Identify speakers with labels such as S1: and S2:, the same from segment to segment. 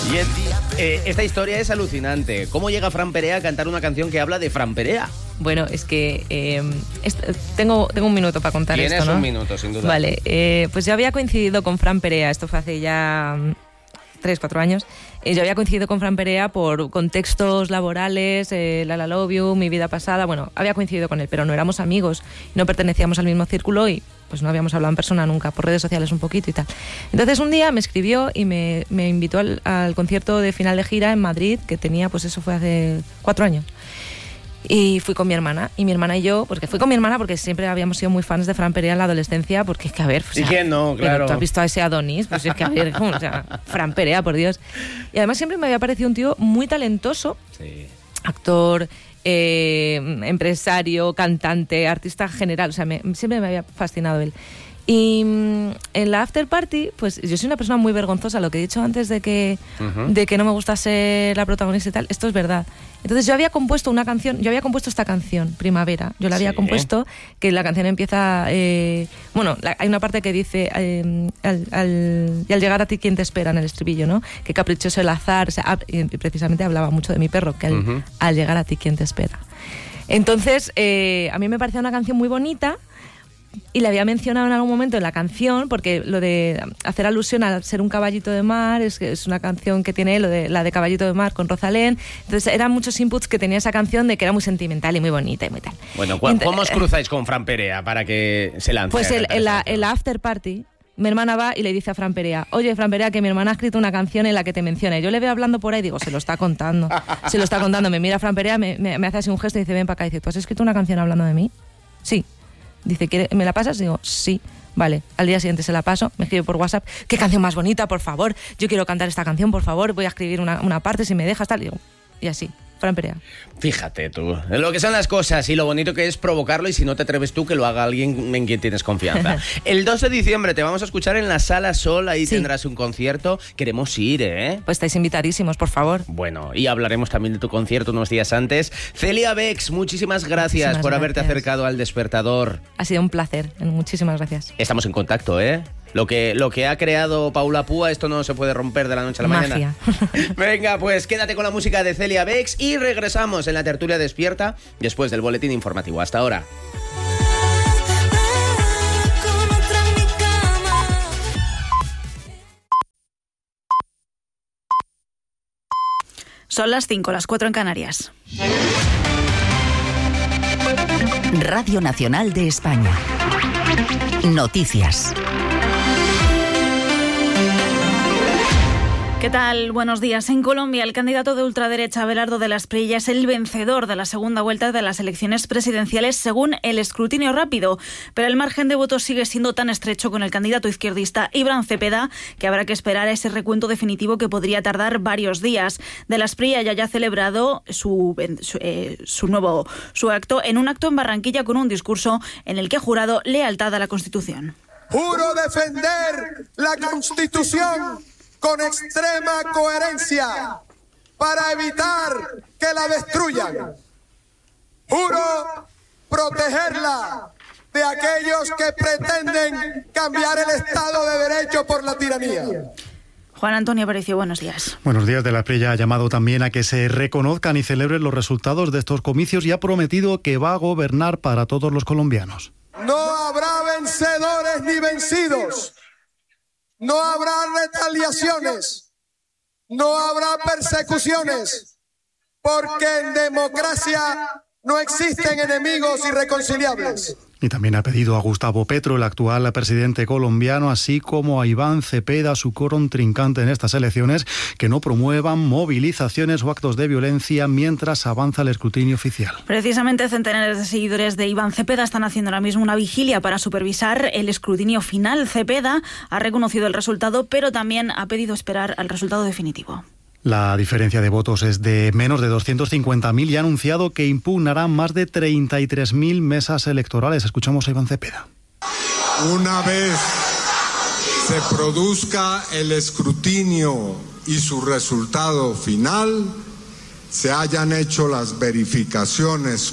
S1: Esta historia es alucinante. ¿Cómo llega Fran Perea a cantar una canción que habla de Fran Perea?
S2: Bueno, es que tengo un minuto para contar esto, ¿no?
S1: Tienes un minuto, sin duda.
S2: Vale, pues yo había coincidido con Fran Perea, esto fue hace ya 3-4 años. Yo había coincidido con Fran Perea por contextos laborales, La Love You, Mi Vida Pasada. Bueno, había coincidido con él, pero no éramos amigos, no pertenecíamos al mismo círculo y pues no habíamos hablado en persona nunca, por redes sociales un poquito y tal. Entonces un día me escribió y me invitó al concierto de final de gira en Madrid, que tenía, pues eso fue hace 4 años. Y fui con mi hermana, y yo, porque fui con mi hermana porque siempre habíamos sido muy fans de Fran Perea en la adolescencia, porque es que, a ver...
S1: ¿Y quién no? Claro.
S2: ¿Tú has visto a ese Adonis? Pues es que, a ver, o sea, Fran Perea, por Dios. Y además siempre me había parecido un tío muy talentoso, sí. Actor, empresario, cantante, artista general, o sea, siempre me había fascinado él. Y en la after party, pues yo soy una persona muy vergonzosa, lo que he dicho antes de que no me gusta ser la protagonista y tal, esto es verdad. Entonces yo había compuesto esta canción, Primavera, yo la había compuesto, que la canción empieza, hay una parte que dice, y al llegar a ti, ¿quién te espera? En el estribillo, ¿no? Que caprichoso el azar, o sea, y precisamente hablaba mucho de mi perro, que al llegar a ti, ¿quién te espera? Entonces, a mí me parecía una canción muy bonita, y le había mencionado en algún momento en la canción, porque lo de hacer alusión a ser un caballito de mar es una canción que tiene la de Caballito de Mar con Rosalén. Entonces eran muchos inputs que tenía esa canción de que era muy sentimental y muy bonita y muy tal.
S1: Bueno, ¿cómo os cruzáis con Fran Perea para que se lance?
S2: Pues en la after party mi hermana va y le dice a Fran Perea: oye, Fran Perea, que mi hermana ha escrito una canción en la que te menciona. Y yo le veo hablando por ahí y digo, se lo está contando. Me mira Fran Perea, me hace así un gesto y dice, ven para acá. Y dice, ¿tú has escrito una canción hablando de mí? Sí. Dice, ¿me la pasas? Digo, sí. Vale, al día siguiente se la paso, me escribe por WhatsApp, ¿qué canción más bonita, por favor? Yo quiero cantar esta canción, por favor, voy a escribir una parte, si me dejas, tal. Digo, y así, Fran Perea.
S1: Fíjate tú, lo que son las cosas y lo bonito que es provocarlo, y si no te atreves tú, que lo haga alguien en quien tienes confianza. El 2 de diciembre te vamos a escuchar en la Sala Sol, ahí sí. Tendrás un concierto. Queremos ir, ¿eh?
S2: Pues estáis invitadísimos, por favor.
S1: Bueno, y hablaremos también de tu concierto unos días antes. Celia Bex, muchísimas gracias por haberte acercado al Despertador.
S2: Ha sido un placer, muchísimas gracias.
S1: Estamos en contacto, ¿eh? Lo que ha creado Paula Púa, esto no se puede romper de la noche a la mañana. Venga, pues quédate con la música de Celia Bex y regresamos en la tertulia despierta después del boletín informativo. Hasta ahora.
S3: Son las 5, las 4 en Canarias.
S4: Radio Nacional de España. Noticias.
S3: ¿Qué tal? Buenos días. En Colombia, el candidato de ultraderecha Abelardo de la Espriella es el vencedor de la segunda vuelta de las elecciones presidenciales según el escrutinio rápido. Pero el margen de votos sigue siendo tan estrecho con el candidato izquierdista Iván Cepeda que habrá que esperar a ese recuento definitivo que podría tardar varios días. De la Espriella ya ha celebrado su acto en un acto en Barranquilla con un discurso en el que ha jurado lealtad a la Constitución.
S5: Juro defender la Constitución con extrema coherencia para evitar que la destruyan. Juro protegerla de aquellos que pretenden cambiar el Estado de Derecho por la tiranía.
S3: Juan Antonio Aparicio, buenos días.
S6: Buenos días. De la Espriella ha llamado también a que se reconozcan y celebren los resultados de estos comicios y ha prometido que va a gobernar para todos los colombianos.
S5: No habrá vencedores ni vencidos. No habrá retaliaciones, no habrá persecuciones, porque en democracia no existen enemigos irreconciliables.
S6: Y también ha pedido a Gustavo Petro, el actual presidente colombiano, así como a Iván Cepeda, su contrincante en estas elecciones, que no promuevan movilizaciones o actos de violencia mientras avanza el escrutinio oficial.
S3: Precisamente centenares de seguidores de Iván Cepeda están haciendo ahora mismo una vigilia para supervisar el escrutinio final. Cepeda ha reconocido el resultado, pero también ha pedido esperar al resultado definitivo.
S6: La diferencia de votos es de menos de 250.000 y ha anunciado que impugnará más de 33.000 mesas electorales. Escuchamos a Iván Cepeda.
S7: Una vez se produzca el escrutinio y su resultado final, se hayan hecho las verificaciones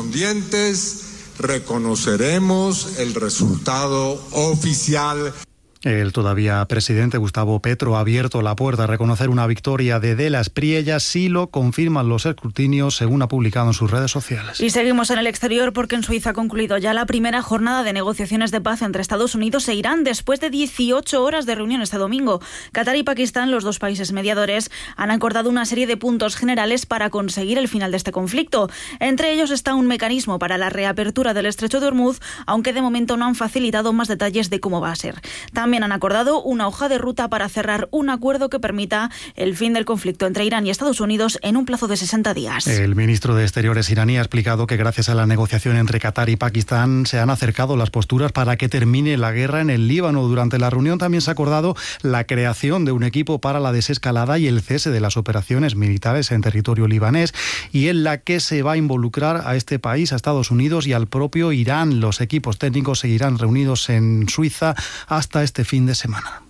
S7: correspondientes, reconoceremos el resultado oficial.
S6: El todavía presidente Gustavo Petro ha abierto la puerta a reconocer una victoria de las Espriella si lo confirman los escrutinios, según ha publicado en sus redes sociales.
S3: Y seguimos en el exterior porque en Suiza ha concluido ya la primera jornada de negociaciones de paz entre Estados Unidos e Irán después de 18 horas de reunión este domingo. Qatar y Pakistán, los dos países mediadores, han acordado una serie de puntos generales para conseguir el final de este conflicto. Entre ellos está un mecanismo para la reapertura del estrecho de Hormuz, aunque de momento no han facilitado más detalles de cómo va a ser. También han acordado una hoja de ruta para cerrar un acuerdo que permita el fin del conflicto entre Irán y Estados Unidos en un plazo de 60 días.
S6: El ministro de Exteriores iraní ha explicado que gracias a la negociación entre Qatar y Pakistán se han acercado las posturas para que termine la guerra en el Líbano. Durante la reunión también se ha acordado la creación de un equipo para la desescalada y el cese de las operaciones militares en territorio libanés, y en la que se va a involucrar a este país, a Estados Unidos y al propio Irán. Los equipos técnicos seguirán reunidos en Suiza hasta este fin de semana.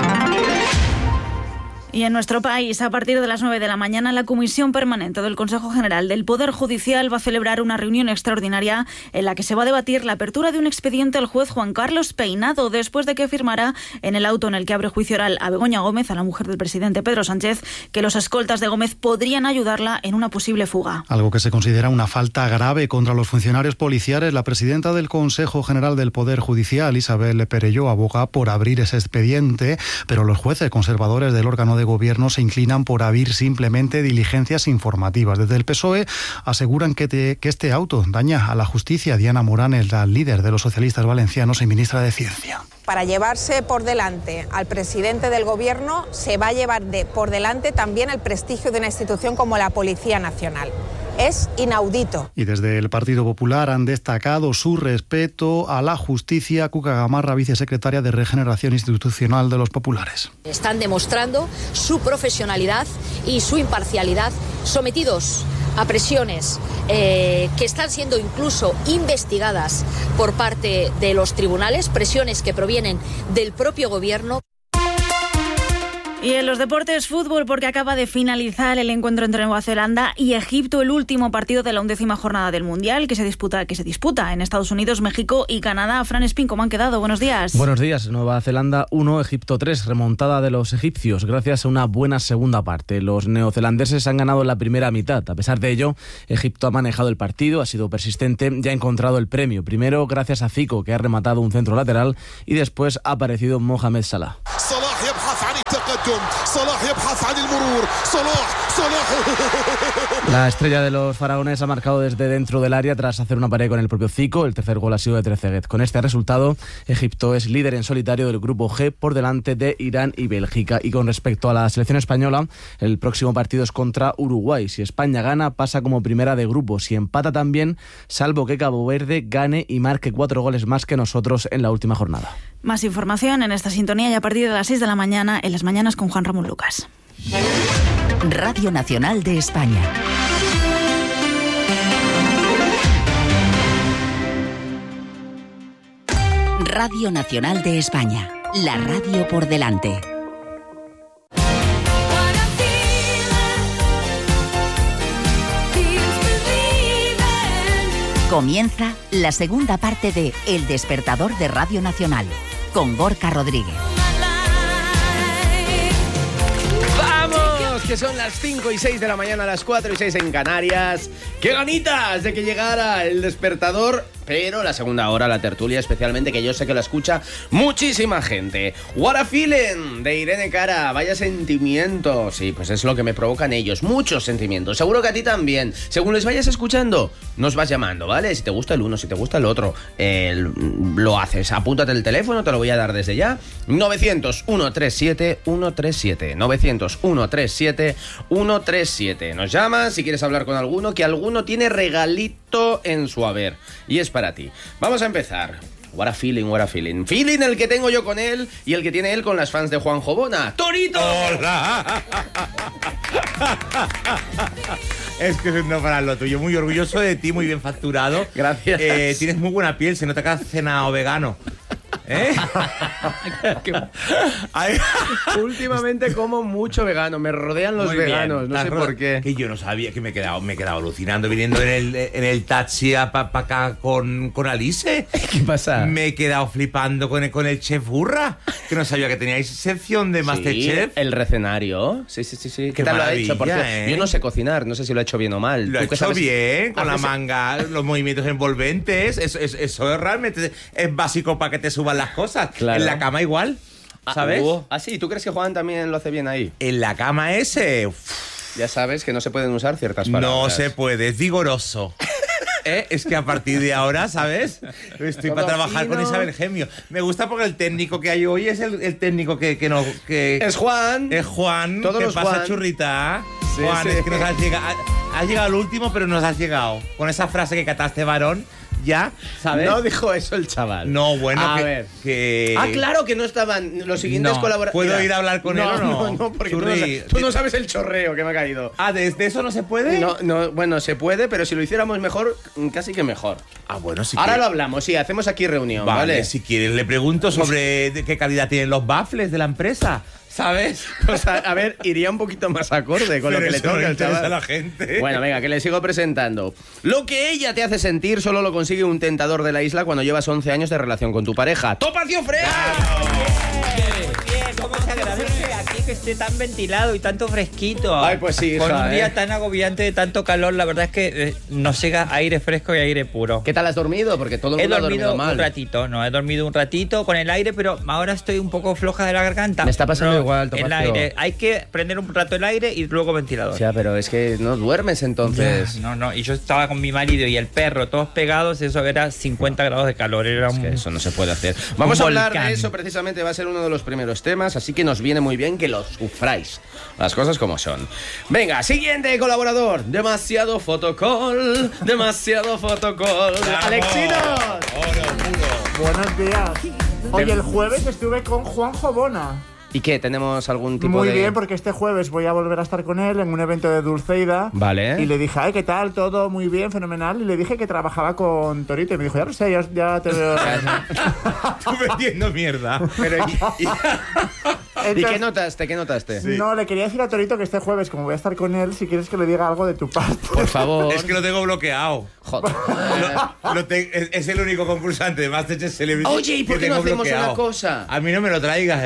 S3: Y en nuestro país, a partir de las 9 de la mañana, la Comisión Permanente del Consejo General del Poder Judicial va a celebrar una reunión extraordinaria en la que se va a debatir la apertura de un expediente al juez Juan Carlos Peinado, después de que firmara en el auto en el que abre juicio oral a Begoña Gómez, a la mujer del presidente Pedro Sánchez, que los escoltas de Gómez podrían ayudarla en una posible fuga.
S6: Algo que se considera una falta grave contra los funcionarios policiales. La presidenta del Consejo General del Poder Judicial, Isabel Perelló, aboga por abrir ese expediente, pero los jueces conservadores del órgano de gobierno se inclinan por abrir simplemente diligencias informativas. Desde el PSOE aseguran que este auto daña a la justicia. Diana Morán es la líder de los socialistas valencianos y ministra de Ciencia.
S8: Para llevarse por delante al presidente del gobierno se va a llevar por delante también el prestigio de una institución como la Policía Nacional. Es inaudito.
S6: Y desde el Partido Popular han destacado su respeto a la justicia. Cuca Gamarra, vicesecretaria de Regeneración Institucional de los Populares.
S9: Están demostrando su profesionalidad y su imparcialidad, sometidos a presiones que están siendo incluso investigadas por parte de los tribunales, presiones que provienen del propio gobierno.
S3: Y en los deportes, fútbol, porque acaba de finalizar el encuentro entre Nueva Zelanda y Egipto, el último partido de la 11ª jornada del Mundial que se disputa en Estados Unidos, México y Canadá. Fran Espín, ¿cómo han quedado? Buenos días.
S10: Buenos días. Nueva Zelanda 1, Egipto 3, remontada de los egipcios gracias a una buena segunda parte. Los neozelandeses han ganado la primera mitad. A pesar de ello, Egipto ha manejado el partido, ha sido persistente y ha encontrado el premio. Primero gracias a Zico, que ha rematado un centro lateral, y después ha aparecido Mohamed Salah. La estrella de los faraones ha marcado desde dentro del área tras hacer una pared con el propio Zico. El tercer gol ha sido de Trezeguet. Con este resultado, Egipto es líder en solitario del grupo G por delante de Irán y Bélgica. Y con respecto a la selección española, el próximo partido es contra Uruguay. Si España gana, pasa como primera de grupo. Si empata también, salvo que Cabo Verde gane y marque 4 goles más que nosotros en la última jornada.
S3: Más información en esta sintonía y a partir de las 6 de la mañana en Las Mañanas con Juan Ramón Lucas.
S4: Radio Nacional de España. Radio Nacional de España. La radio por delante. Comienza la segunda parte de El Despertador de Radio Nacional, con Gorka Rodríguez.
S1: ¡Vamos! Que son las 5 y 6 de la mañana, las 4 y 6 en Canarias. ¡Qué ganitas de que llegara El Despertador! Pero la segunda hora, la tertulia, especialmente, que yo sé que la escucha muchísima gente. What a Feeling, de Irene Cara. Vaya sentimientos. Sí, pues es lo que me provocan ellos. Muchos sentimientos. Seguro que a ti también. Según les vayas escuchando, nos vas llamando, ¿vale? Si te gusta el uno, si te gusta el otro, lo haces. Apúntate el teléfono, te lo voy a dar desde ya. 900-137-137. 900-137-137. Nos llamas si quieres hablar con alguno, que alguno tiene regalito en su haber. Y es para ti. Vamos a empezar. What a feeling, what a feeling. Feeling el que tengo yo con él y el que tiene él con las fans de Juanjo Bona. ¡Torito!
S11: ¡Hola! Es que no para lo tuyo. Muy orgulloso de ti, muy bien facturado.
S1: Gracias.
S11: Tienes muy buena piel, se nota que has cenado vegano.
S1: Últimamente como mucho vegano, me rodean los veganos, no sé por qué.
S11: Que yo no sabía, que me he quedado alucinando viniendo en el taxi para acá con Alice.
S1: ¿Qué pasa?
S11: Me he quedado flipando con el chef Burra, que no sabía que teníais sección de Masterchef.
S1: El recenario. Sí. ¿Qué tal lo ha hecho? Porque yo no sé cocinar, no sé si lo ha hecho bien o mal.
S11: Lo ha hecho bien, con la manga, los movimientos envolventes. Eso realmente es básico para que te suban las cosas.
S1: Claro.
S11: En la cama igual, ¿sabes?
S1: Sí, ¿tú crees que Juan también lo hace bien ahí?
S11: En la cama
S1: Ya sabes que no se pueden usar ciertas palabras.
S11: No se puede, es vigoroso. Es que a partir de ahora, ¿sabes? Estoy para trabajar con Isabel Gemio. Me gusta porque el técnico que hay hoy es el técnico que
S1: es Juan.
S11: Es Juan.
S1: Todos
S11: ¿Qué
S1: los
S11: pasa,
S1: Juan.
S11: churrita?
S1: Sí,
S11: Juan,
S1: sí.
S11: es que nos has llegado el último, pero nos has llegado. Con esa frase que cataste, varón, ya, ¿sabes?
S1: No dijo eso el chaval.
S11: No, bueno,
S1: a
S11: que,
S1: ver.
S11: que...
S1: Claro que no estaban los siguientes
S11: No.
S1: colaboradores.
S11: ¿Puedo ir a hablar con él o no?
S1: No, porque
S11: Churri,
S1: tú no sabes el chorreo que me ha caído.
S11: ¿desde eso no se puede?
S1: No, bueno, se puede, pero si lo hiciéramos mejor, casi que mejor.
S11: Bueno, sí.
S1: Ahora lo hablamos, sí, hacemos aquí reunión, ¿vale?
S11: Si quieres, le pregunto sobre de qué calidad tienen los baffles de la empresa, ¿sabes?
S1: Pues a ver, iría un poquito más acorde con lo que le toca al chaval.
S11: A la gente.
S1: Bueno, venga, que le sigo presentando. Lo que ella te hace sentir solo lo consigue un tentador de la isla cuando llevas 11 años de relación con tu pareja. ¡Topacio Fresh!
S12: Bien, ¿cómo se agradece aquí que esté tan ventilado y tanto fresquito?
S1: Ay, pues sí,
S12: con
S1: hija,
S12: un día tan agobiante de tanto calor, la verdad es que nos llega aire fresco y aire puro.
S1: ¿Qué tal has dormido? Porque todo el mundo ha dormido mal.
S12: Un ratito, he dormido un ratito con el aire, pero ahora estoy un poco floja de la garganta.
S1: Me está pasando igual, Topacio.
S12: El aire, hay que prender un rato el aire y luego ventilador.
S1: Ya, pero es que no duermes entonces.
S12: No, y yo estaba con mi marido y el perro, todos pegados, eso era 50 grados de calor. Era
S1: Es que eso no se puede hacer. Vamos a hablar de eso precisamente, va a ser uno de los primeros temas, así que nos viene muy bien que lo sufráis. Las cosas como son. Venga, siguiente colaborador. Demasiado fotocall. ¡Alexinos!
S13: Buenos días. Oye, el jueves estuve con Juanjo Bona.
S1: ¿Y qué? ¿Tenemos algún tipo
S13: Muy
S1: de...?
S13: bien, porque este jueves voy a volver a estar con él en un evento de Dulceida.
S1: Vale.
S13: Y le dije, ay, ¿qué tal? Todo muy bien, fenomenal. Y le dije que trabajaba con Torito. Y me dijo, ya lo sé, ya te veo.
S11: Tú metiendo mierda.
S1: Pero,
S13: Entonces,
S1: ¿y qué notaste?
S13: Sí. No, le quería decir a Torito que este jueves, como voy a estar con él, si quieres que le diga algo de tu parte.
S1: Por favor.
S11: Es que lo tengo bloqueado.
S1: Joder.
S11: Es el único concursante de Masterchef Celebrity.
S1: Oye, ¿y por qué no hacemos una cosa?
S11: A mí no me lo traigas,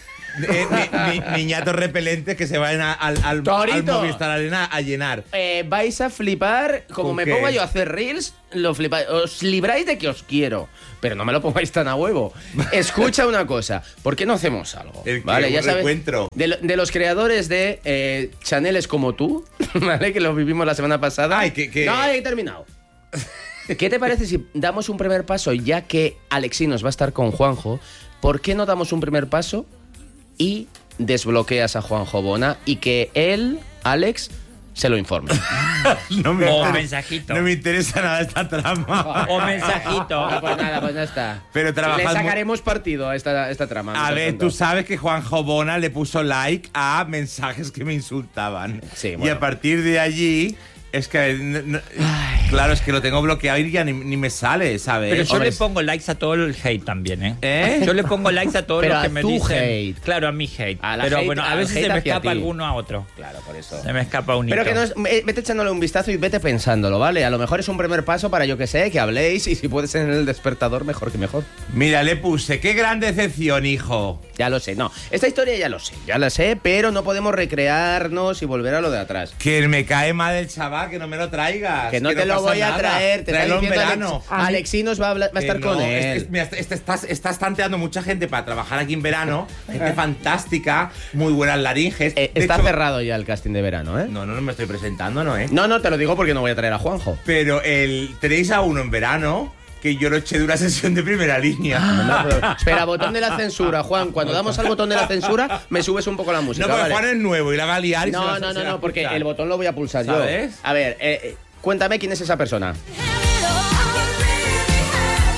S11: niñatos repelentes que se vayan al Movistar Arena a llenar.
S1: Vais a flipar, como me ponga yo a hacer reels, lo flipáis. Os libráis de que os quiero, pero no me lo pongáis tan a huevo. Escucha una cosa, ¿por qué no hacemos algo? ¿Vale? Ya sabes, de los creadores de chaneles como tú, ¿vale? Que lo vivimos la semana pasada. No, he terminado. ¿Qué te parece si damos un primer paso, ya que Alexinos va a estar con Juanjo? ¿Por qué no damos un primer paso y desbloqueas a Juanjo Bona y que él, Alex, se lo informe?
S12: Mensajito.
S11: No me interesa nada esta trama.
S12: O mensajito.
S1: Pues nada, pues ya está.
S11: Pero
S1: le sacaremos partido a esta trama.
S11: A ver, tú sabes que Juanjo Bona le puso like a mensajes que me insultaban.
S1: Sí, bueno.
S11: Y a partir de allí... Es que, claro, es que lo tengo bloqueado y ya ni me sale, ¿sabes?
S12: Pero yo le pongo likes a todo el hate también, ¿eh? Yo le pongo likes a todo lo que me dicen.
S1: Hate.
S12: Claro, a mi hate.
S1: Pero
S12: hate, bueno, a veces se me escapa alguno a otro.
S1: Claro, por eso.
S12: Se me escapa un hito.
S1: Pero que no es, vete echándole un vistazo y vete pensándolo, ¿vale? A lo mejor es un primer paso para, yo que sé, que habléis y si puedes en el despertador, mejor que mejor.
S11: Mira, le puse, qué gran decepción, hijo.
S1: Ya lo sé, no. Esta historia ya la sé, pero no podemos recrearnos y volver a lo de atrás.
S11: Que me cae mal el chaval, que no me lo traigas.
S1: Que no te lo voy a traer, te
S11: Tráelo
S1: está
S11: en
S1: diciendo
S11: verano.
S1: Alexinos va a estar con él.
S11: Mira, estás tanteando mucha gente para trabajar aquí en verano, gente fantástica, muy buenas laringes.
S1: Está cerrado ya el casting de verano, ¿eh?
S11: No me estoy presentando, ¿no?
S1: No, te lo digo porque no voy a traer a Juanjo.
S11: Pero tenéis a uno en verano que yo lo eché de una sesión de primera línea.
S1: Espera, botón de la censura, Juan. Cuando damos al botón de la censura, me subes un poco la música.
S11: No, porque
S1: ¿vale?
S11: Juan es nuevo y la va a liar.
S1: No, porque el botón lo voy a pulsar
S11: ¿sabes?
S1: yo. A ver, cuéntame quién es esa persona.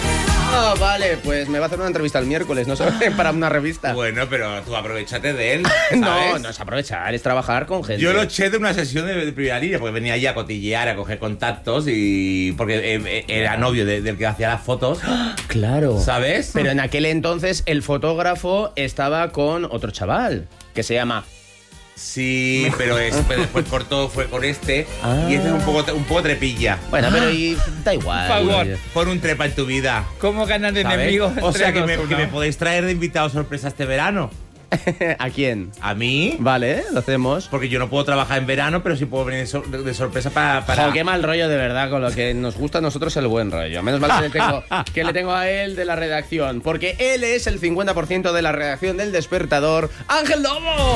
S1: Ah, vale, pues me va a hacer una entrevista el miércoles, no sé, para una revista.
S11: Bueno, pero tú aprovechate de él,
S1: No,
S11: ¿sabes?
S1: no es aprovechar, es trabajar con gente.
S11: Yo lo eché de una sesión de primera línea porque venía allí a cotillear, a coger contactos y porque era novio del que hacía las fotos.
S1: Claro.
S11: ¿Sabes?
S1: Pero en aquel entonces el fotógrafo estaba con otro chaval que se llama...
S11: Sí, pero después cortó, fue con este. Y este es un poco trepilla.
S1: Bueno, pero y da igual.
S12: Por favor.
S11: Pon un trepa en tu vida.
S12: ¿Cómo ganan
S11: ¿sabes?
S12: enemigos?
S11: O sea, que
S12: entre
S11: me podéis traer de invitado sorpresa este verano.
S1: ¿A quién?
S11: ¿A mí?
S1: Vale, lo hacemos.
S11: Porque yo no puedo trabajar en verano, pero sí puedo venir de sorpresa para...
S1: Jo, qué mal rollo, de verdad, con lo que nos gusta a nosotros el buen rollo. Menos mal que le tengo a él de la redacción, porque él es el 50% de la redacción del Despertador, ¡Ángel Domo!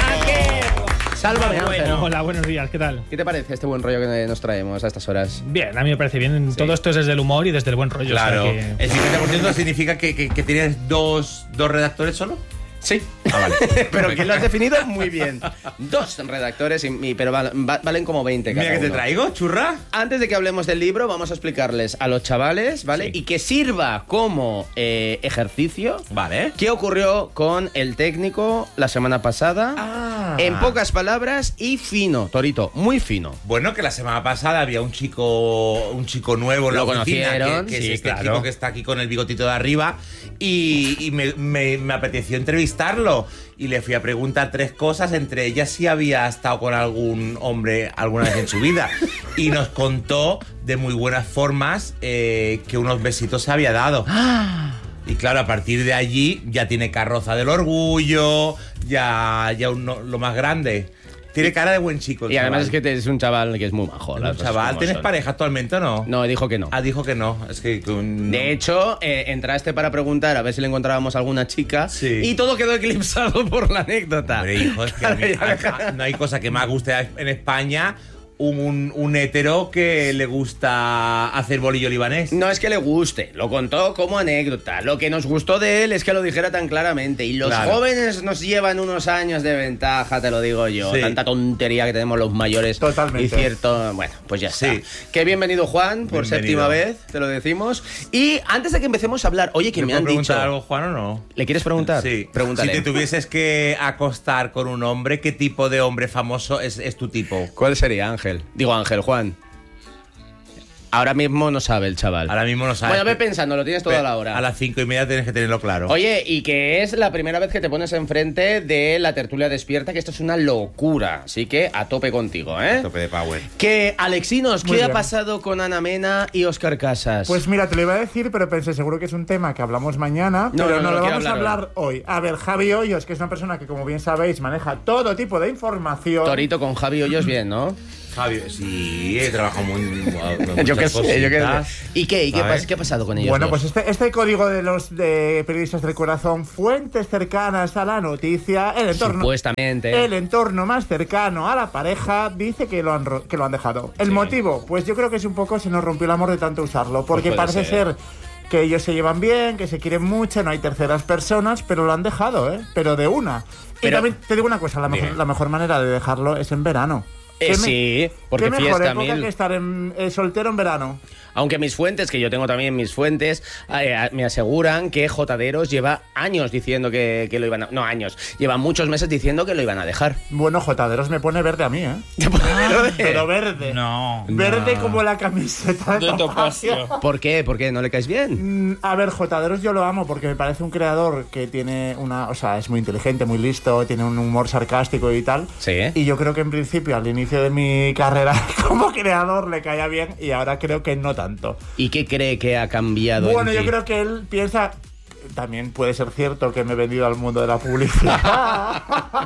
S1: Sálvame, Ángel.
S14: Bueno, hola, buenos días, ¿qué tal?
S1: ¿Qué te parece este buen rollo que nos traemos a estas horas?
S14: Bien, a mí me parece bien. Todo esto es desde el humor y desde el buen rollo.
S11: Claro.
S14: O sea que...
S11: ¿El 50% significa que tienes dos redactores solo?
S1: Sí.
S11: Ah, vale.
S1: Pero que lo has definido muy bien. 2 redactores, pero valen como 20 cada
S11: Mira que te
S1: uno.
S11: traigo, churra.
S1: Antes de que hablemos del libro, vamos a explicarles a los chavales, ¿vale?
S11: Sí.
S1: Y que sirva como ejercicio.
S11: Vale.
S1: ¿Qué ocurrió con el técnico la semana pasada? En pocas palabras y fino, Torito, muy fino.
S11: Bueno, que la semana pasada había un chico nuevo en la
S1: Lo
S11: oficina,
S1: conocieron,
S11: que
S1: sí,
S11: es este
S1: claro.
S11: chico que está aquí con el bigotito de arriba, y me apeteció entrevistarlo. Y le fui a preguntar 3 cosas, entre ellas si había estado con algún hombre alguna vez en su vida. Y nos contó de muy buenas formas que unos besitos se había dado. Y claro, a partir de allí ya tiene carroza del orgullo, ya lo más grande. Tiene cara de buen chico.
S1: Y además es que es un chaval que es muy majo.
S11: ¿Un chaval? ¿Tienes pareja actualmente o no?
S1: No, dijo que no.
S11: Ah, dijo que no. Es que...
S1: De hecho, entraste para preguntar a ver si le encontrábamos alguna chica y todo quedó eclipsado por la anécdota.
S11: Hombre, hijo, es que a mí, no hay cosa que más guste en España un hétero que le gusta hacer bolillo libanés.
S1: No es que le guste, lo contó como anécdota. Lo que nos gustó de él es que lo dijera tan claramente. Y los jóvenes nos llevan unos años de ventaja, te lo digo yo.
S11: Sí.
S1: Tanta tontería que tenemos los mayores.
S13: Totalmente.
S1: Y cierto, bueno, pues ya está.
S11: Sí.
S1: Que bienvenido, Juan, por
S11: Bienvenido.
S1: séptima vez, te lo decimos. Y antes de que empecemos a hablar, oye, que
S11: ¿Le
S1: me
S11: puedo
S1: han dicho...
S11: preguntar algo, Juan, o no?
S1: ¿Le quieres preguntar?
S11: Sí.
S1: Pregúntale.
S11: Si te tuvieses que acostar con un hombre, ¿qué tipo de hombre famoso es tu tipo?
S1: ¿Cuál sería, Ángel? Digo, Ángel, Juan. Ahora mismo no sabe el chaval.
S11: Ahora mismo no sabe.
S1: Bueno, ve pensando, lo tienes toda la hora.
S11: A las 5:30 tienes que tenerlo claro.
S1: Oye, y que es la primera vez que te pones enfrente de la tertulia despierta, que esto es una locura. Así que a tope contigo, ¿eh?
S11: A tope de power.
S1: Que, Alexinos,
S13: Muy
S1: ¿qué ha
S13: bien.
S1: pasado con Ana Mena y Óscar Casas?
S13: Pues mira, te lo iba a decir, pero pensé, seguro que es un tema que hablamos mañana,
S1: No,
S13: pero
S1: no,
S13: no,
S1: no
S13: lo
S1: quiero
S13: vamos a hablar hoy. A ver, Javi Hoyos, que es una persona que, como bien sabéis, maneja todo tipo de información.
S1: Torito con Javi Hoyos bien, ¿no?
S11: Javi, sí, he trabajado muy
S1: Yo qué sé, yo qué sé. ¿Y qué? ¿Y qué,
S11: ¿sabes?
S1: qué ha pasado con ellos
S13: Bueno,
S1: dos?
S13: pues este código de los periodistas del corazón, fuentes cercanas a la noticia, el entorno más cercano a la pareja, dice que lo han dejado. ¿El motivo? Pues yo creo que es un poco se nos rompió el amor de tanto usarlo, porque
S1: Pues puede
S13: parece ser que ellos se llevan bien, que se quieren mucho, no hay terceras personas, pero lo han dejado, ¿eh? Pero de una. Y también te digo una cosa, la mejor manera de dejarlo es en verano.
S1: Sí, porque
S13: ¿Qué mejor
S1: fiesta
S13: época
S1: mil.
S13: que estar soltero en verano?
S1: Aunque mis fuentes, que yo tengo también mis fuentes, me aseguran que Jotaderos lleva años diciendo que lo iban a... No, años. Lleva muchos meses diciendo que lo iban a dejar.
S13: Bueno, Jotaderos me pone verde a mí, ¿eh?
S1: ¿Te pone verde?
S13: Pero verde.
S12: No.
S13: Verde como la camiseta de Topacio.
S1: ¿Por qué? ¿Por qué? ¿No le caes bien?
S13: A ver, Jotaderos yo lo amo porque me parece un creador que tiene una... O sea, es muy inteligente, muy listo, tiene un humor sarcástico y tal.
S1: Sí.
S13: Y yo creo que en principio, al inicio de mi carrera como creador, le caía bien y ahora creo que no tanto.
S1: ¿Y qué cree que ha cambiado?
S13: Bueno,
S1: en
S13: yo
S1: ti?
S13: creo que él piensa... También puede ser cierto que me he vendido al mundo de la publicidad.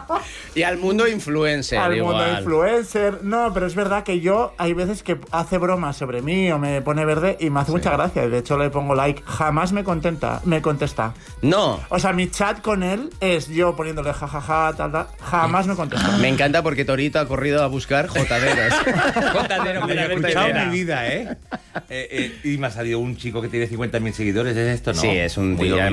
S1: Y al mundo influencer,
S13: Al
S1: igual.
S13: mundo influencer. No, pero es verdad que yo hay veces que hace bromas sobre mí o me pone verde y me hace mucha gracia. De hecho, le pongo like. Jamás me contesta.
S1: No.
S13: O sea, mi chat con él es yo poniéndole jajaja, tal, tal. Jamás me contesta.
S1: Me encanta porque Torito ha corrido a buscar Jotaderos.
S12: Jotadero,
S11: Lo he escuchado en mi vida, ¿eh? Y me ha salido un chico que tiene 50.000 seguidores. ¿Es esto? No.
S1: Sí, es un
S11: Muy
S1: tío. Además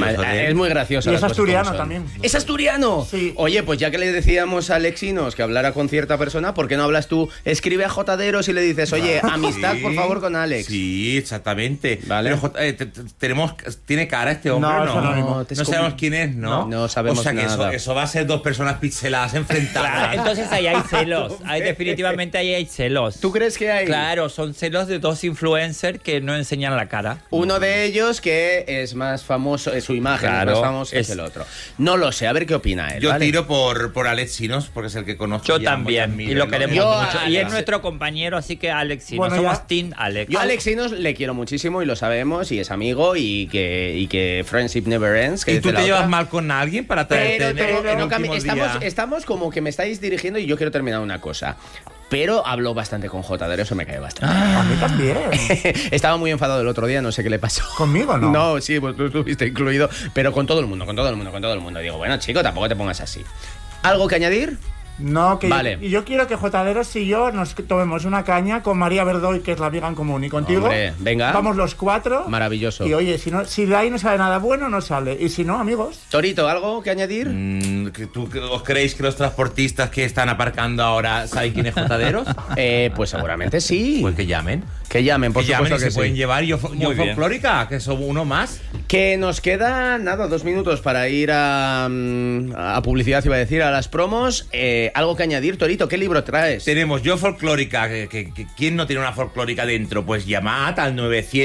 S1: Es muy gracioso.
S13: Y es asturiano también.
S1: ¿Es asturiano?
S13: Sí.
S1: Oye, pues ya que le decíamos a Alexinos que hablara con cierta persona, ¿por qué no hablas tú? Escribe a Jotaderos y le dices, oye, amistad, por favor, con Alex.
S11: Sí, exactamente.
S1: Vale.
S11: Pero, ¿tiene cara este hombre o no? No sabemos quién es, ¿no?
S1: No sabemos nada.
S11: O sea que eso va a ser dos personas pixeladas enfrentadas.
S12: Claro, entonces ahí hay celos. Definitivamente ahí hay celos.
S1: ¿Tú crees que hay?
S12: Claro, son celos de dos influencers que no enseñan la cara.
S1: Uno de ellos que es más famoso, su imagen es más famosa que el otro. No lo sé, a ver qué opina él.
S11: Yo tiro por Alexinos, porque es el que conozco.
S12: Yo también, y lo queremos mucho. Y es nuestro compañero, así que Alexinos. Somos Team Alex.
S1: Yo a Alexinos le quiero muchísimo y lo sabemos, y es amigo, y que friendship never ends.
S11: ¿Y tú te llevas mal con alguien para traerte
S1: estamos como que me estáis dirigiendo y yo quiero terminar una cosa. Pero hablo bastante con Jotaderos, eso me cae bastante.
S13: A mí también.
S1: Estaba muy enfadado el otro día, no sé qué le pasó.
S13: ¿Conmigo no?
S1: No, sí, pues tú estuviste incluido, pero con todo el mundo. Digo, bueno, chico, tampoco te pongas así. ¿Algo que añadir?
S13: No, que
S1: vale.
S13: yo quiero que Jotaderos y yo nos tomemos una caña con María Verdoy, que es la amiga en común, y contigo.
S1: Hombre, venga.
S13: Vamos los 4.
S1: Maravilloso.
S13: Y oye, si de ahí no sale nada bueno, no sale. Y si no, amigos.
S1: Torito, ¿algo que añadir?
S11: ¿Os creéis que los transportistas que están aparcando ahora saben quién es Jotaderos?
S1: Pues seguramente sí.
S11: Pues que llamen.
S1: Que llamen, por supuesto que
S11: se
S1: sí.
S11: pueden llevar yo folclórica, que son uno más.
S1: Que nos queda, 2 minutos para ir a publicidad, iba a decir, a las promos. Algo que añadir, Torito, ¿qué libro traes?
S11: Tenemos Yo Folclórica, que ¿quién no tiene una folclórica dentro? Pues llamad al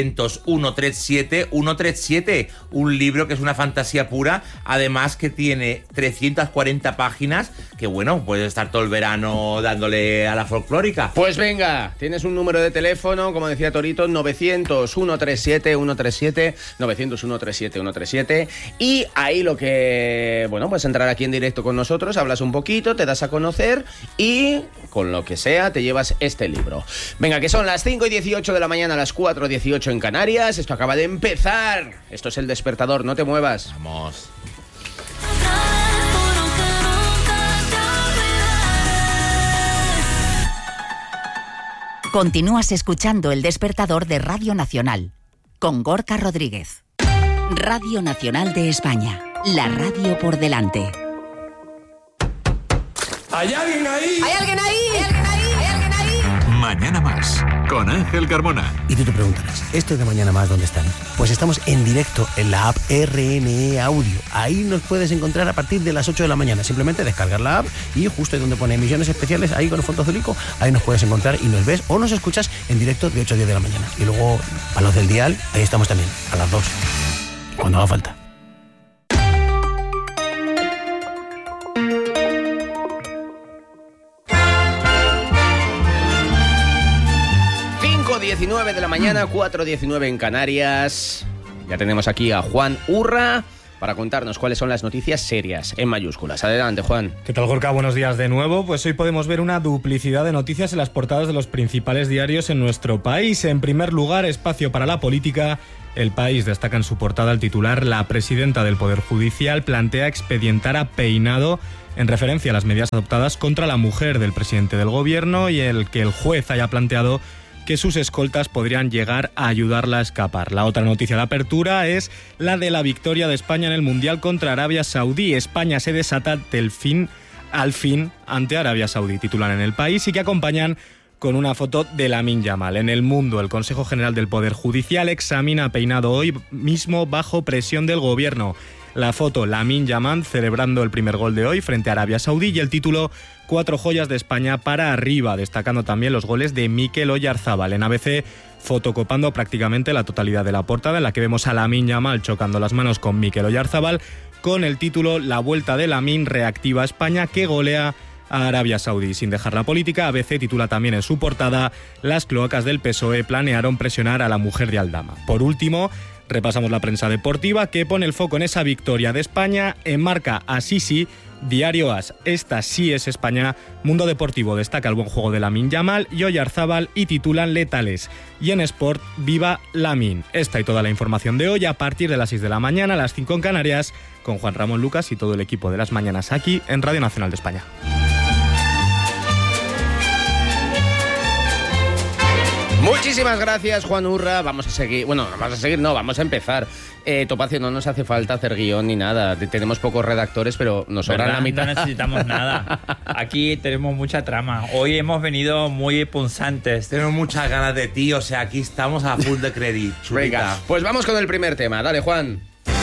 S11: 900-137-137, un libro que es una fantasía pura, además que tiene 340 páginas, que bueno, puedes estar todo el verano dándole a la folclórica.
S1: Pues venga, tienes un número de teléfono, como decía Torito, 900-137-137, 900-137-137, y ahí lo que, bueno, pues entrar aquí en directo con nosotros, hablas un poquito, te das a conocer y con lo que sea te llevas este libro. Venga, que son las 5:18 de la mañana, las 4:18 en Canarias. Esto acaba de empezar. Esto es El Despertador, no te muevas.
S11: Vamos.
S4: Continúas escuchando El Despertador de Radio Nacional con Gorka Rodríguez. Radio Nacional de España, la radio por delante.
S15: ¿Hay alguien ahí?
S16: ¿Hay alguien ahí? ¿Hay alguien ahí? ¿Hay alguien ahí?
S15: Mañana Más, con Ángel Carmona.
S17: Y tú te preguntarás, ¿estos de Mañana Más dónde están? Pues estamos en directo en la app RNE Audio. Ahí nos puedes encontrar a partir de las 8 de la mañana. Simplemente descargar la app y justo ahí donde pone emisiones especiales, ahí con el fondo azulico, ahí nos puedes encontrar y nos ves o nos escuchas en directo de 8 a 10 de la mañana. Y luego, a los del dial, ahí estamos también, a las 2, cuando haga falta.
S1: ...19 de la mañana, 4:19 en Canarias. Ya tenemos aquí a Juan Urra para contarnos cuáles son las noticias serias, en mayúsculas. Adelante, Juan.
S18: ¿Qué tal, Gorka? Buenos días de nuevo. Pues hoy podemos ver una duplicidad de noticias en las portadas de los principales diarios en nuestro país. En primer lugar, espacio para la política. El País destaca en su portada el titular: la presidenta del Poder Judicial plantea expedientar a Peinado en referencia a las medidas adoptadas contra la mujer del presidente del gobierno y el que el juez haya planteado que sus escoltas podrían llegar a ayudarla a escapar. La otra noticia de apertura es la de la victoria de España en el Mundial contra Arabia Saudí. España se desata al fin ante Arabia Saudí, titulan en El País, y que acompañan con una foto de Lamine Yamal. En El Mundo, el Consejo General del Poder Judicial examina a Peinado hoy mismo bajo presión del gobierno. La foto, Lamine Yamal celebrando el primer gol de hoy frente a Arabia Saudí, y el título: 4 joyas de España para arriba, destacando también los goles de Mikel Oyarzabal. En ABC, fotocopando prácticamente la totalidad de la portada, en la que vemos a Lamine Yamal chocando las manos con Mikel Oyarzabal, con el título: la vuelta de Lamine reactiva a España, que golea a Arabia Saudí. Sin dejar la política, ABC titula también en su portada: las cloacas del PSOE planearon presionar a la mujer de Aldama. Por último, repasamos la prensa deportiva, que pone el foco en esa victoria de España. Enmarca a Sisi, Diario AS, esta sí es España. Mundo Deportivo destaca el buen juego de Lamine Yamal y Oyarzabal y titulan letales. Y en Sport, viva Lamine. Esta y toda la información de hoy a partir de las 6 de la mañana, a las 5 en Canarias, con Juan Ramón Lucas y todo el equipo de Las Mañanas aquí en Radio Nacional de España.
S1: Muy Muchísimas gracias, Juan Urra. Vamos a empezar. Topacio, no nos hace falta hacer guión ni nada. Tenemos pocos redactores, pero nos sobran la mitad.
S12: No necesitamos nada. Aquí tenemos mucha trama. Hoy hemos venido muy punzantes.
S11: Tenemos muchas ganas de ti, o sea, aquí estamos a full de crédito.
S1: Venga, pues vamos con el primer tema. Dale, Juan.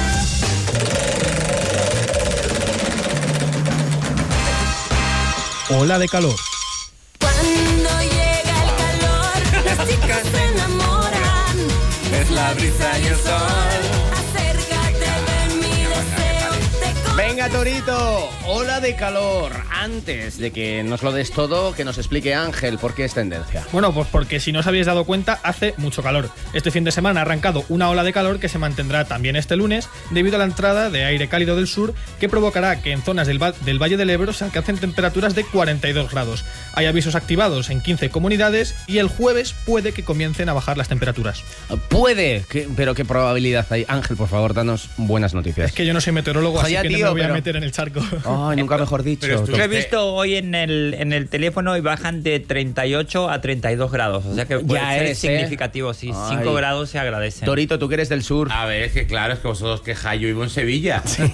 S14: Ola de calor.
S16: Cuando llega el calor, las chicas se enamoran. Es la brisa y el sol. Acércate de mi deseo.
S1: Venga, Torito, ola de calor. Antes de que nos lo des todo, que nos explique Ángel por qué es tendencia.
S14: Bueno, pues porque si no os habéis dado cuenta, hace mucho calor. Este fin de semana ha arrancado una ola de calor que se mantendrá también este lunes debido a la entrada de aire cálido del sur que provocará que en zonas del Valle del Ebro se alcancen temperaturas de 42 grados. Hay avisos activados en 15 comunidades y el jueves puede que comiencen a bajar las temperaturas.
S1: Puede, pero ¿qué probabilidad hay? Ángel, por favor, danos buenas noticias.
S14: Es que yo no soy meteorólogo, así que no me voy a meter en el charco.
S1: Ay, nunca mejor dicho.
S12: Yo he visto hoy en el teléfono y bajan de 38 a 32 grados. O sea que puede ser significativo. Sí, 5 grados se agradecen.
S1: Torito, tú que eres del sur.
S11: A ver, es que claro, es que vosotros quejáis. Yo vivo en Sevilla. Sí.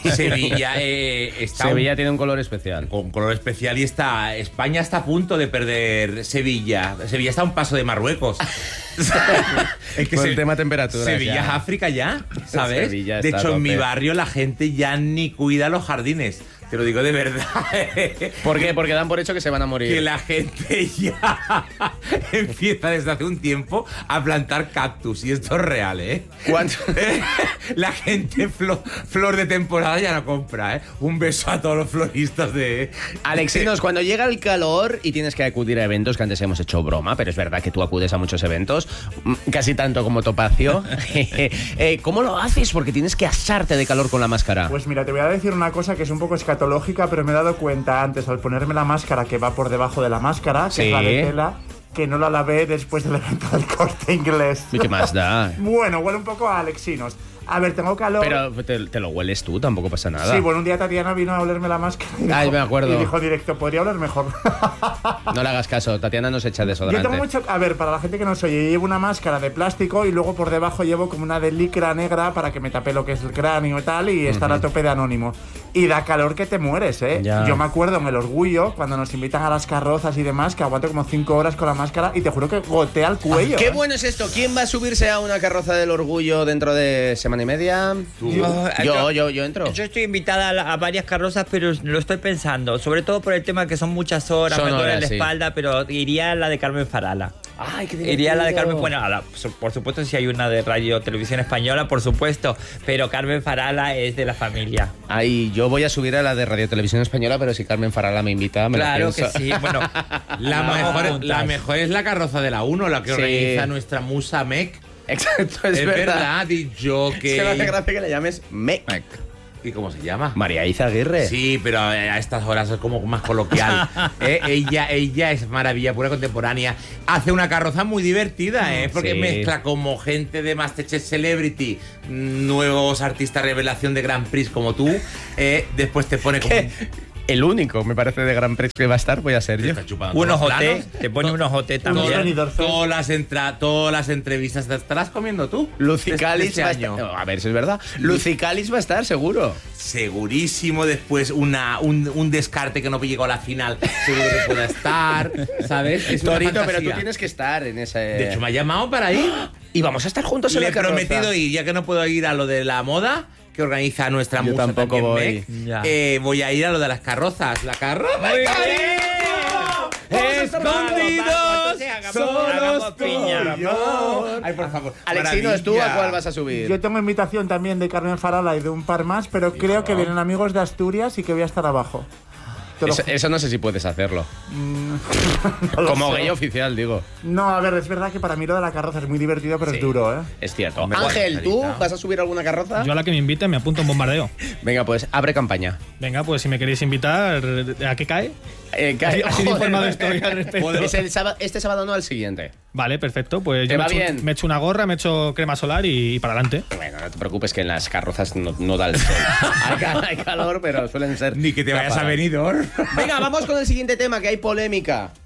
S11: Sevilla
S1: tiene un color especial.
S11: Un color especial y España está a punto de perder Sevilla. Sevilla está a un paso de Marruecos.
S1: Es que el tema temperatura.
S11: Sevilla es África ya, ¿sabes? De hecho, en mi barrio la gente ya ni cuida los jardines. Te lo digo de verdad.
S1: ¿Por qué? Porque dan por hecho que se van a morir.
S11: Que la gente ya empieza desde hace un tiempo a plantar cactus. Y esto es real, ¿eh?
S1: ¿Cuánto?
S11: La gente flor de temporada ya no compra, ¿eh? Un beso a todos los floristas de...
S1: Alexinos, cuando llega el calor y tienes que acudir a eventos, que antes hemos hecho broma, pero es verdad que tú acudes a muchos eventos, casi tanto como Topacio. ¿Cómo lo haces? Porque tienes que asarte de calor con la máscara.
S13: Pues mira, te voy a decir una cosa que es un poco escatológica, pero me he dado cuenta antes al ponerme la máscara que va por debajo de la máscara, que es la de tela, que no la lavé después del evento del Corte Inglés.
S1: ¿Y qué más da?
S13: Bueno, huele un poco a Alexinos. A ver, tengo calor.
S1: Pero te lo hueles tú, tampoco pasa nada.
S13: Sí, bueno, un día Tatiana vino a olerme la máscara y dijo,
S1: me acuerdo.
S13: Y dijo directo, podría oler mejor.
S1: No le hagas caso, Tatiana nos echa desodorante.
S13: Yo tengo mucho... A ver, para la gente que no se oye, llevo una máscara de plástico y luego por debajo llevo como una de licra negra para que me tape lo que es el cráneo y tal y estar a tope de anónimo. Y da calor que te mueres, ¿eh?
S1: Ya.
S13: Yo me acuerdo en el Orgullo, cuando nos invitan a las carrozas y demás, que aguanto como 5 horas con la máscara y te juro que gotea el cuello.
S1: ¡Qué bueno es esto! ¿Quién va a subirse a una carroza del Orgullo dentro de semana y media? Yo entro.
S12: Yo estoy invitada a varias carrozas, pero lo estoy pensando. Sobre todo por el tema que son muchas horas, me duele la espalda, pero iría a la de Carmen Farala.
S1: ¡Ay, qué divertido!
S12: Iría a la de Carmen, bueno, por supuesto si hay una de Radio Televisión Española, por supuesto, pero Carmen Farala es de la familia.
S1: Ay, yo voy a subir a la de Radio Televisión Española, pero si Carmen Farala me invita, me
S12: claro
S1: lo pienso.
S12: Que sí, bueno,
S11: la mejor es la carroza de la 1, la que organiza nuestra musa Mec.
S1: Exacto, es verdad.
S11: Y yo que...
S1: Se me hace gracia que le llames Mec.
S11: ¿Y cómo se llama?
S1: María Izaguirre.
S11: Sí, pero a estas horas es como más coloquial. Ella es maravilla pura contemporánea. Hace una carroza muy divertida, porque mezcla como gente de Masterchef Celebrity, nuevos artistas revelación de Grand Prix como tú. Después te pone como...
S1: El único, me parece, de Grand Prix que va a estar voy a ser yo.
S12: Un ojote, te pone un ojote también.
S11: Todas las entrevistas te estarás comiendo tú.
S1: Lucicalis va a estar. No, a ver si es verdad. Lucicalis va a estar, seguro.
S11: Segurísimo. Después un descarte que no llegó a la final, seguro que pueda estar, ¿sabes? Es
S1: Torito, pero tú tienes que estar en ese...
S11: De hecho, me ha llamado para ir.
S1: Y vamos a estar juntos en la carroza.
S11: Le he prometido ir, ya que no puedo ir a lo de la moda que organiza nuestra musa.
S1: Yo tampoco voy.
S11: Voy a ir a lo de las carrozas. La carroza.
S12: Escondidos,
S11: solos piña. Ay, por favor.
S1: Alexinos, ¿tú a cuál vas a subir?
S13: Yo tengo invitación también de Carmen Farala y de un par más, pero creo que vienen amigos de Asturias y que voy a estar abajo.
S1: Eso no sé si puedes hacerlo.
S13: No
S1: como gay oficial, digo.
S13: No, a ver, es verdad que para mí lo de la carroza es muy divertido, pero es duro, ¿eh?
S1: Es cierto. Ángel, ¿tú vas a subir alguna carroza?
S14: Yo a la que me inviten me apunto en bombardeo.
S1: Venga, pues abre campaña.
S14: Venga, pues si me queréis invitar, ¿a qué cae? Así de informado estoy al respecto.
S1: Es este sábado, no al siguiente.
S14: Vale, perfecto. Pues yo me echo una gorra, me echo crema solar y para adelante.
S1: Bueno, no te preocupes que en las carrozas no da el sol. Hay calor, pero suelen ser...
S11: Ni que te vayas a Benidorm.
S1: Venga, vamos con el siguiente tema, que hay polémica.